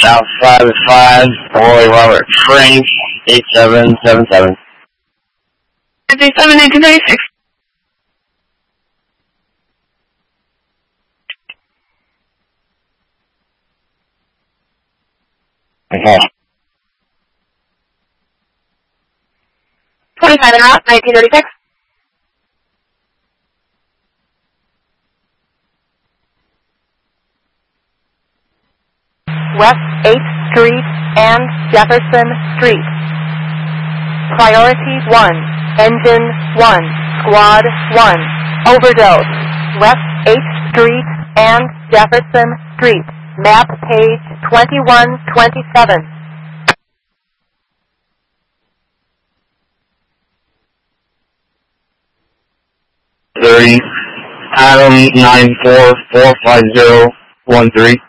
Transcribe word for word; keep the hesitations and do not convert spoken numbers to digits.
South five five, Roy Robert Frank, eight seven seven seven. fifty-seven nineteen ninety-six. Okay. twenty-five and out, nineteen thirty-six. West eighth Street and Jefferson Street. Priority one, Engine one, Squad one, overdose. West eighth Street and Jefferson Street. Map page twenty-one twenty-seven. Thirty, Adam nine four four five zero one three.